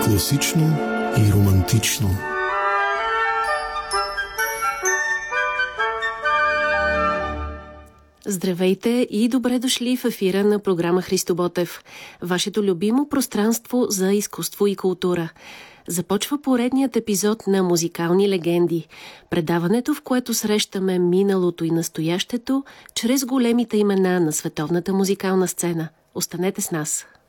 Класично и романтично. Здравейте и добре дошли в ефира на програма Христо Ботев, вашето любимо пространство за изкуство и култура. Започва поредният епизод на Музикални легенди, предаването, в което срещаме миналото и настоящето чрез големите имена на световната музикална сцена. Останете с нас!